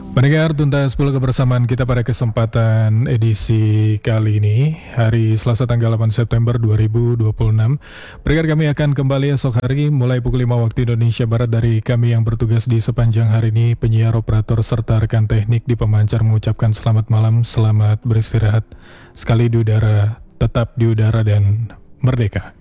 Pendengar, tuntas pula kebersamaan kita pada kesempatan edisi kali ini, hari Selasa tanggal 8 September 2026. Pendengar, kami akan kembali esok hari mulai pukul 5 waktu Indonesia Barat. Dari kami yang bertugas di sepanjang hari ini, penyiar, operator, serta rekan teknik di pemancar mengucapkan selamat malam, selamat beristirahat sekali di udara, tetap di udara dan merdeka.